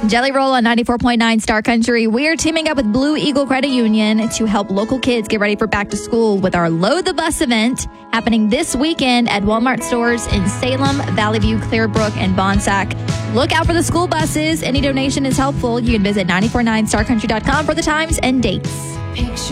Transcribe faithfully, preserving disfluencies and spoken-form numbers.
Jelly Roll on ninety-four point nine Star Country. We are teaming up with Blue Eagle Credit Union to help local kids get ready for back to school with our Load the Bus event happening this weekend at Walmart stores in Salem, Valley View, Clearbrook, and Bonsack. Look out for the school buses. Any donation is helpful. You can visit nine four nine star country dot com for the times and dates. Picture